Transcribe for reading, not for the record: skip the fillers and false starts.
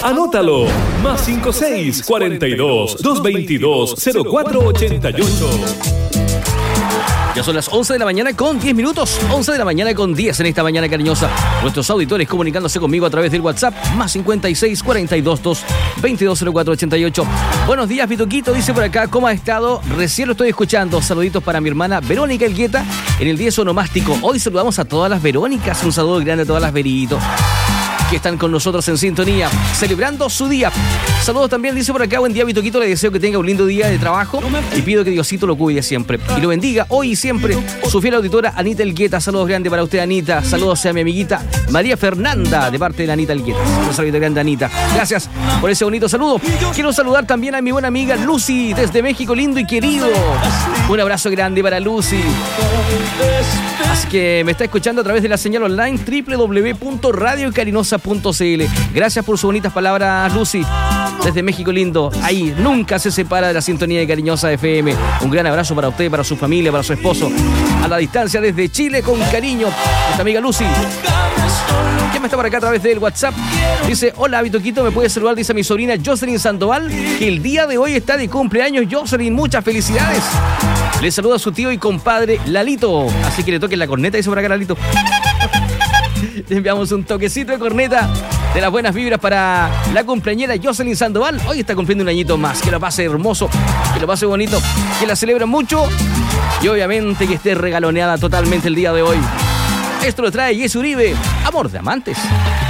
Anótalo. Más 56 42 222 0488. Ya son las 11 de la mañana con 10 minutos. 11 de la mañana con 10 en esta mañana cariñosa. Nuestros auditores comunicándose conmigo a través del WhatsApp. Más 56 42 222 0488. Buenos días, Pituquito. Dice por acá, ¿cómo ha estado? Recién lo estoy escuchando. Saluditos para mi hermana Verónica Elgueta en el día sonomástico. Hoy saludamos a todas las Verónicas. Un saludo grande a todas las Veritos que están con nosotros en sintonía, celebrando su día. Saludos también, dice por acá, buen día, Vitoquito, le deseo que tenga un lindo día de trabajo y pido que Diosito lo cuide siempre y lo bendiga hoy y siempre. Su fiel auditora, Anita Elgueta, saludos grandes para usted, Anita. Saludos a mi amiguita María Fernanda, de parte de la Anita Elgueta. Un saludo grande, Anita. Gracias por ese bonito saludo. Quiero saludar también a mi buena amiga Lucy, desde México, lindo y querido. Un abrazo grande para Lucy. Así que me está escuchando a través de la señal online www.radiocarinosa.cl. Gracias por sus bonitas palabras, Lucy, desde México lindo. Ahí nunca se separa de la sintonía de Cariñosa FM. Un gran abrazo para usted, para su familia, para su esposo. A la distancia desde Chile, con cariño, nuestra amiga Lucy. ¿Quién me está por acá a través del WhatsApp? Dice, hola, Vitoquito, ¿me puede saludar? Dice mi sobrina Jocelyn Sandoval, que el día de hoy está de cumpleaños. Jocelyn, muchas felicidades. Le saluda a su tío y compadre Lalito. Así que le toquen la corneta, dice por acá Lalito. Le enviamos un toquecito de corneta de las buenas vibras para la cumpleañera Jocelyn Sandoval. Hoy está cumpliendo un añito más. Que lo pase hermoso, que lo pase bonito, que la celebra mucho y obviamente que esté regaloneada totalmente el día de hoy. Esto lo trae Jesse Uribe, Amor de Amantes.